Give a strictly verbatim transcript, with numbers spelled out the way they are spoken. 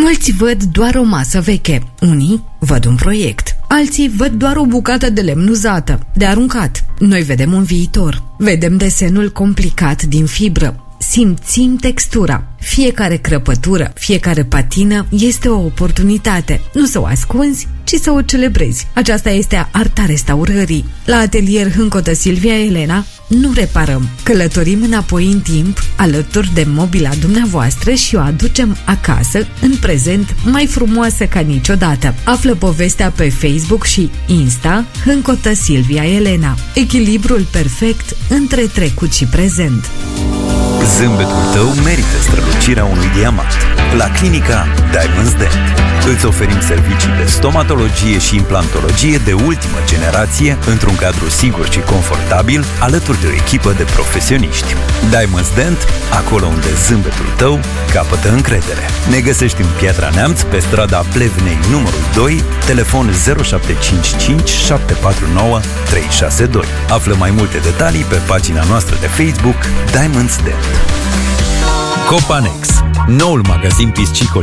Mulți văd doar o masă veche, unii văd un proiect, alții văd doar o bucată de lemn uzată, de aruncat. Noi vedem un viitor, vedem desenul complicat din fibră, simțim textura. Fiecare crăpătură, fiecare patină este o oportunitate. Nu să o ascunzi, ci să o celebrezi. Aceasta este arta restaurării. La atelier Hâncotă Silvia Elena nu reparăm, călătorim înapoi în timp alături de mobila dumneavoastră și o aducem acasă, în prezent, mai frumoasă ca niciodată. Află povestea pe Facebook și Insta Hâncotă Silvia Elena. Echilibrul perfect între trecut și prezent. Zâmbetul tău merită strălucirea unui diamant. La clinica Diamonds Dent îți oferim servicii de stomatologie și implantologie de ultimă generație într-un cadru sigur și confortabil, alături de o echipă de profesioniști. Diamonds Dent, acolo unde zâmbetul tău capătă încredere. Ne găsești în Piatra Neamț, pe strada Plevnei numărul doi, telefon zero șapte cinci cinci șapte patru nouă trei șase doi. Află mai multe detalii pe pagina noastră de Facebook Diamonds Dent. Copanex, noul magazin piscicol